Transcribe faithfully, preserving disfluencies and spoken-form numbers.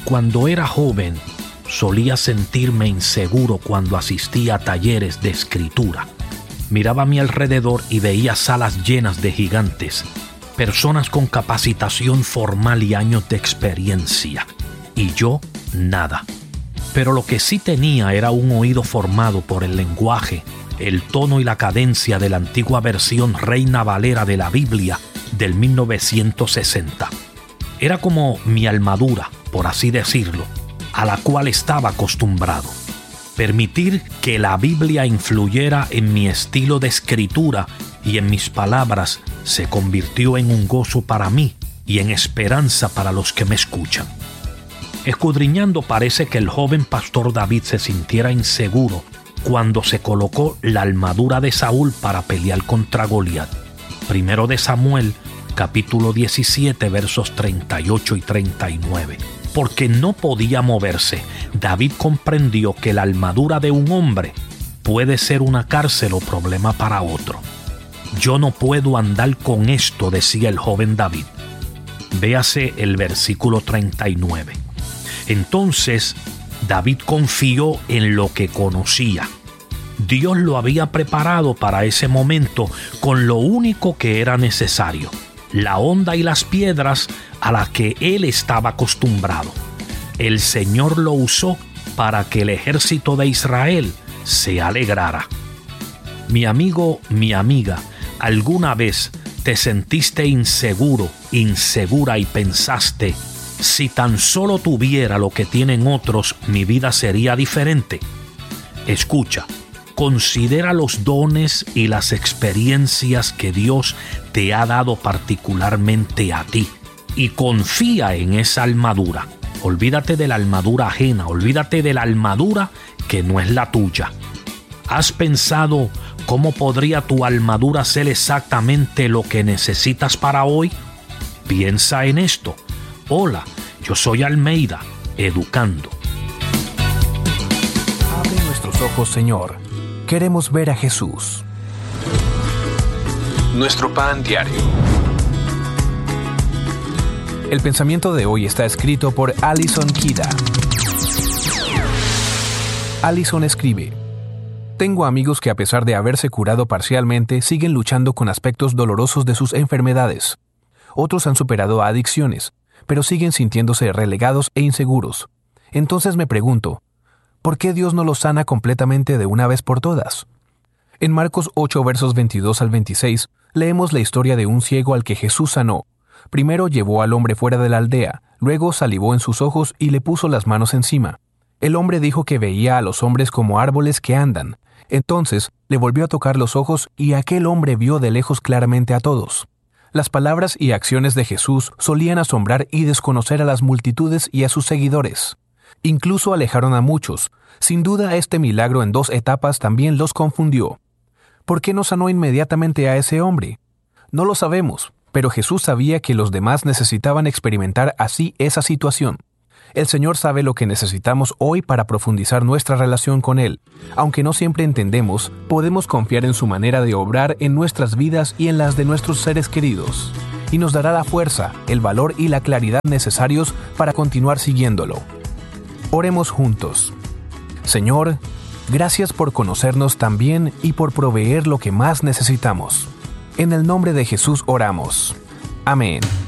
Cuando era joven, solía sentirme inseguro cuando asistía a talleres de escritura. Miraba a mi alrededor y veía salas llenas de gigantes, personas con capacitación formal y años de experiencia, y yo nada. Pero lo que sí tenía era un oído formado por el lenguaje, el tono y la cadencia de la antigua versión Reina Valera de la Biblia del mil novecientos sesenta. Era como mi armadura, por así decirlo, a la cual estaba acostumbrado. Permitir que la Biblia influyera en mi estilo de escritura y en mis palabras se convirtió en un gozo para mí y en esperanza para los que me escuchan. Escudriñando, parece que el joven pastor David se sintiera inseguro cuando se colocó la armadura de Saúl para pelear contra Goliat. Primero de Samuel, capítulo diecisiete, versos treinta y ocho y treinta y nueve. Porque no podía moverse, David comprendió que la armadura de un hombre puede ser una cárcel o problema para otro. Yo no puedo andar con esto, decía el joven David. Véase el versículo treinta y nueve. Entonces David confió en lo que conocía. Dios lo había preparado para ese momento con lo único que era necesario: la honda y las piedras a las que él estaba acostumbrado. El Señor lo usó para que el ejército de Israel se alegrara. Mi amigo, mi amiga, ¿alguna vez te sentiste inseguro, insegura y pensaste: si tan solo tuviera lo que tienen otros, mi vida sería diferente? Escucha, considera los dones y las experiencias que Dios te ha dado particularmente a ti y confía en esa armadura. Olvídate de la armadura ajena, olvídate de la armadura que no es la tuya. ¿Has pensado cómo podría tu armadura ser exactamente lo que necesitas para hoy? Piensa en esto. Hola, yo soy Almeida, educando. Abre nuestros ojos, Señor. Queremos ver a Jesús. Nuestro pan diario. El pensamiento de hoy está escrito por Allison Kida. Allison escribe: Tengo amigos que, a pesar de haberse curado parcialmente, siguen luchando con aspectos dolorosos de sus enfermedades. Otros han superado adicciones, pero siguen sintiéndose relegados e inseguros. Entonces me pregunto, ¿por qué Dios no los sana completamente de una vez por todas? En Marcos ocho, versos veintidós al veintiséis, leemos la historia de un ciego al que Jesús sanó. Primero llevó al hombre fuera de la aldea, luego salivó en sus ojos y le puso las manos encima. El hombre dijo que veía a los hombres como árboles que andan. Entonces le volvió a tocar los ojos y aquel hombre vio de lejos claramente a todos. Las palabras y acciones de Jesús solían asombrar y desconocer a las multitudes y a sus seguidores. Incluso alejaron a muchos. Sin duda, este milagro en dos etapas también los confundió. ¿Por qué no sanó inmediatamente a ese hombre? No lo sabemos, pero Jesús sabía que los demás necesitaban experimentar así esa situación. El Señor sabe lo que necesitamos hoy para profundizar nuestra relación con Él. Aunque no siempre entendemos, podemos confiar en su manera de obrar en nuestras vidas y en las de nuestros seres queridos. Y nos dará la fuerza, el valor y la claridad necesarios para continuar siguiéndolo. Oremos juntos. Señor, gracias por conocernos tan bien y por proveer lo que más necesitamos. En el nombre de Jesús oramos. Amén.